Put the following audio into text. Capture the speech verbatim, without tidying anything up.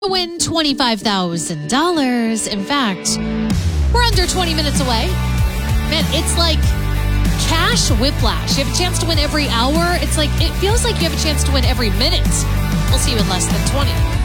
Win twenty-five thousand dollars. In fact, we're under twenty minutes away. Man, it's like cash whiplash. You have a chance to win every hour. It's like, it feels like you have a chance to win every minute. We'll see you in less than twenty.